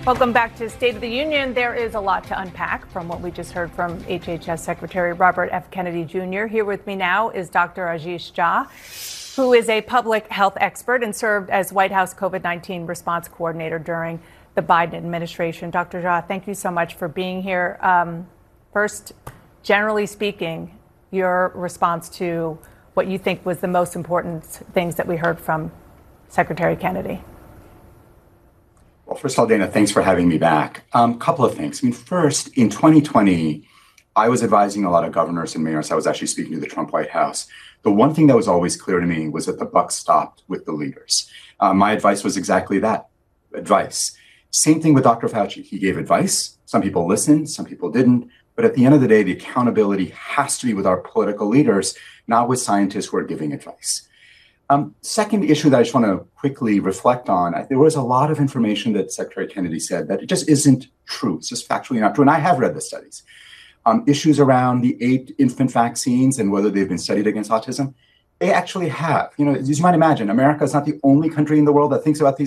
Welcome back to State of the Union. There is a lot to unpack from what we just heard from HHS Secretary Robert F. Kennedy Jr. Here with me now is Dr. Ashish Jha, who is a public health expert and served as White House COVID-19 response coordinator during the Biden administration. Dr. Jha, thank you so much for being here. First, generally speaking, your response to what you think was the most important things that we heard from Secretary Kennedy. Well, first of all, Dana, thanks for having me back. Couple of things. First, in 2020, I was advising a lot of governors and mayors. I was actually speaking to the Trump White House. The one thing that was always clear to me was that the buck stopped with the leaders. My advice was exactly that, advice. Same thing with Dr. Fauci. He gave advice. Some people listened, some people didn't. But at the end of the day, the accountability has to be with our political leaders, not with scientists who are giving advice. Second issue that I just want to quickly reflect on, there was a lot of information that Secretary Kennedy said that it just isn't true. It's just factually not true. And I have read the studies. Issues around the 8 infant vaccines and whether they've been studied against autism, they actually have. As you might imagine, America is not the only country in the world that thinks about these